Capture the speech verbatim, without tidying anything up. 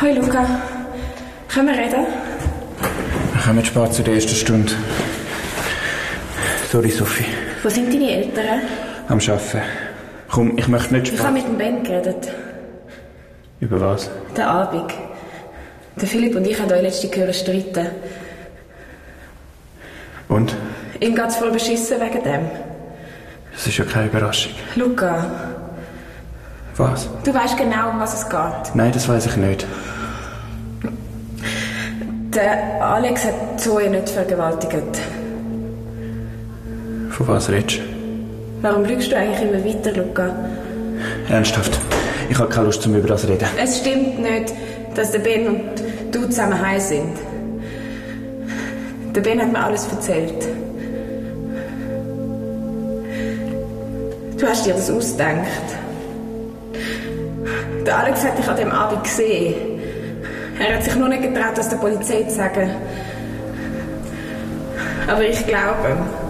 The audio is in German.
Hoi Luca, können wir reden? Wir kommen spät zu der ersten Stunde. Sorry, Sophie. Wo sind deine Eltern? Am Arbeiten. Komm, ich möchte nicht spät. Ich habe mit dem Ben geredet. Über was? Den Abend. Der Philipp und ich haben euch letzte Gehöre streiten. Und? Ihm geht's voll beschissen wegen dem. Das ist ja keine Überraschung. Luca. Was? Du weißt genau, um was es geht. Nein, das weiß ich nicht. Der Alex hat Zoe nicht vergewaltigt. Von was redest du? Warum lügst du eigentlich immer weiter, Luca? Ernsthaft? Ich habe keine Lust, zum über das zu reden. Es stimmt nicht, dass der Ben und du zusammen heim sind. Der Ben hat mir alles erzählt. Du hast dir das ausgedacht. Der Alex hat dich an dem Abend gesehen. Er hat sich nur nicht getraut, das der Polizei zu sagen. Aber ich glaube ihm.